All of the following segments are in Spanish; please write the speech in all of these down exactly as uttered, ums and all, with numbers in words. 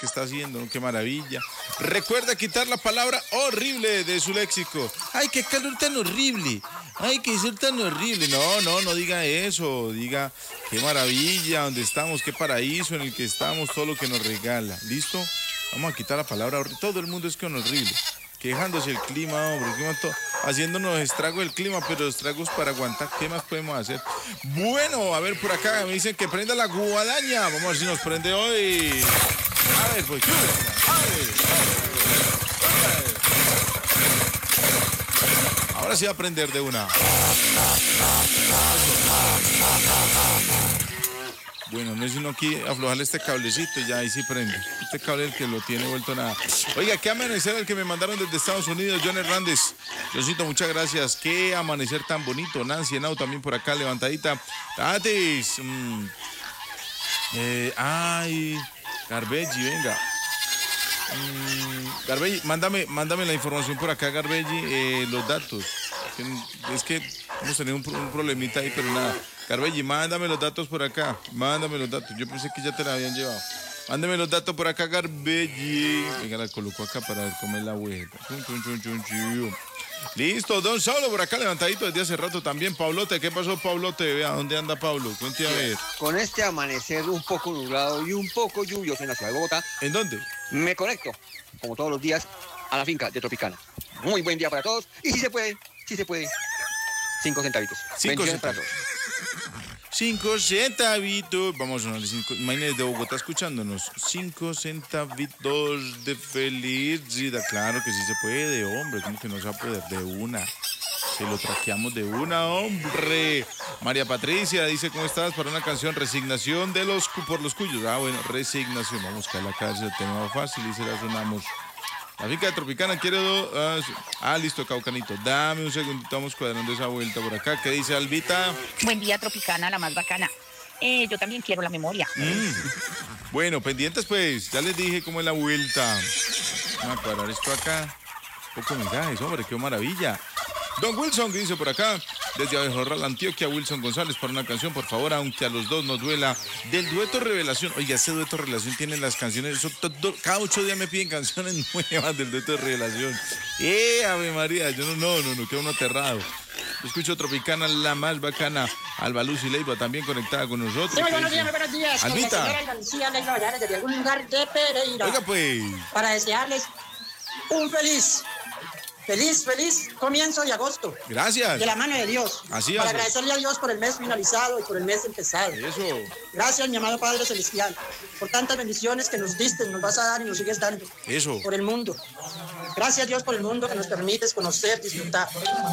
que está haciendo, ¿no? Qué maravilla. Recuerda quitar la palabra horrible de su léxico. Ay, qué calor tan horrible. Ay, qué ser tan horrible. No, no, no diga eso. Diga, qué maravilla, donde estamos, qué paraíso en el que estamos, todo lo que nos regala. ¿Listo? Vamos a quitar la palabra horrible. Todo el mundo es con horrible. Quejándose el clima, hombre, el clima todo, haciéndonos estragos el clima, pero estragos para aguantar. ¿Qué más podemos hacer? Bueno, a ver, por acá me dicen que prenda la guadaña. Vamos a ver si nos prende hoy. A ver, pues, a ver, a ver. Ahora sí va a prender de una. Bueno, no es sino aquí aflojarle este cablecito y ya ahí sí prende. Este cable es el que lo tiene vuelto nada. Oiga, qué amanecer el que me mandaron desde Estados Unidos, John Hernández. Diosito, muchas gracias. Qué amanecer tan bonito. Nancy Henao también por acá, levantadita. Tatis. Mm. Eh, ay, Garbelli, venga. Mm, Garbelli, mándame, mándame la información por acá, Garbelli, eh, los datos. Es que hemos tenido un, un problemita ahí, pero nada. Garbelli, mándame los datos por acá. Mándame los datos. Yo pensé que ya te la habían llevado. Mándame los datos por acá, Garbelli. Venga, la coloco acá para ver cómo es la abuela. Listo, don Saulo por acá levantadito desde hace rato también. Paulote, ¿qué pasó, Paulote? Vea, ¿dónde anda Pablo? Cuente a ver. Con este amanecer un poco nublado y un poco lluvioso en la ciudad de Bogotá. ¿En dónde? Me conecto, como todos los días, a la finca de Tropicana. Muy buen día para todos. Y si se puede, si se puede, cinco centavitos. Cinco Bendiciones para todos. Cinco centavitos. Vamos a sonar cinco. Imagínense de Bogotá escuchándonos. Cinco centavitos de felicidad. Claro que sí se puede, hombre. ¿Cómo que no se va a poder? De una. Se lo traqueamos de una, hombre. María Patricia dice, ¿cómo estás? Para una canción, Resignación de los por los cuyos. Ah, bueno, Resignación. Vamos a buscar la cárcel. Tenemos fácil y se la sonamos. La finca de Tropicana quiere dos. Ah, ah, listo, Caucanito. Dame un segundito, estamos cuadrando esa vuelta por acá. ¿Qué dice Albita? Buen día, Tropicana, la más bacana. Eh, yo también quiero la memoria. Mm. Bueno, pendientes pues. Ya les dije cómo es la vuelta. Vamos a cuadrar esto acá. Poco mensajes, hombre, qué maravilla. Don Wilson, que dice por acá, desde Abejorral, Antioquia, Wilson González, para una canción, por favor, aunque a los dos nos duela, del dueto Revelación. Oiga, ese dueto Revelación tiene las canciones, eso, todo, cada ocho días me piden canciones nuevas del dueto de Revelación. ¡Eh, Ave María! Yo no, no, no, no, quedo uno aterrado. Escucho Tropicana, la más bacana. Alba Luz y Leiva también conectada con nosotros. Sí, muy buenos días, muy buenos días. Albita. Con la señora Alba Lucía Leiva Vallares, desde algún lugar de Pereira. Oiga, pues. Para desearles un feliz... Feliz, feliz comienzo de agosto. Gracias. De la mano de Dios. Así Para hace. agradecerle a Dios por el mes finalizado y por el mes empezado. Eso. Gracias, mi amado Padre Celestial, por tantas bendiciones que nos diste, nos vas a dar y nos sigues dando. Eso. Por el mundo. Gracias, Dios, por el mundo que nos permites conocer, disfrutar.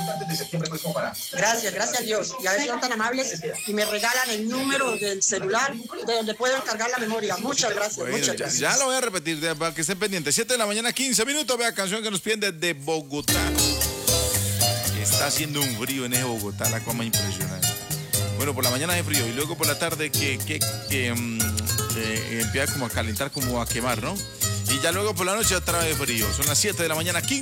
Gracias, gracias, Dios. Y a veces son tan amables y me regalan el número del celular de donde puedo encargar la memoria. Muchas gracias, Bueno, muchas ya, gracias. ya lo voy a repetir de- para que estén pendientes. siete de la mañana, quince minutos. Vea, canción que nos piden desde Bogotá. Está haciendo un frío en ese Bogotá, la cosa más impresionante. Bueno, por la mañana hace frío y luego por la tarde que, que, que, um, que empieza como a calentar, como a quemar, ¿no? Y ya luego por la noche otra vez frío. Son las siete de la mañana, quince.